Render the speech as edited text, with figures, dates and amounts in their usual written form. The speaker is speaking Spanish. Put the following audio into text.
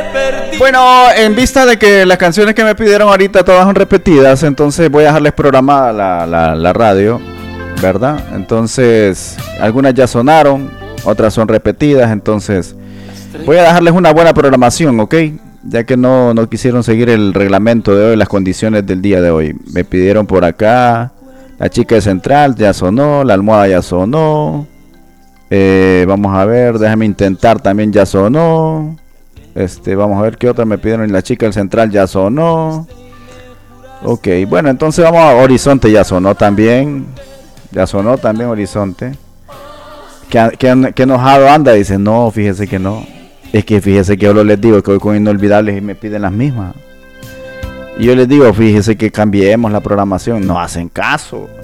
Bueno, en vista de que las canciones que me pidieron ahorita todas son repetidas, entonces voy a dejarles programada la radio, ¿verdad? Entonces, algunas ya sonaron, otras son repetidas, entonces voy a dejarles una buena programación, ¿ok? Ya que no quisieron seguir el reglamento de hoy, las condiciones del día de hoy. Me pidieron por acá, la chica de Central ya sonó, la almohada ya sonó. Vamos a ver, déjame intentar, también ya sonó. Vamos a ver qué otra me pidieron. La chica del Central ya sonó. Ok, bueno, entonces vamos a Horizonte, ya sonó también. Ya sonó también Horizonte. ¿Qué enojado anda? Dice, no, fíjese que no. Es que fíjese que yo les digo que voy con Inolvidables y me piden las mismas. Y yo les digo, fíjese que cambiemos la programación. No hacen caso.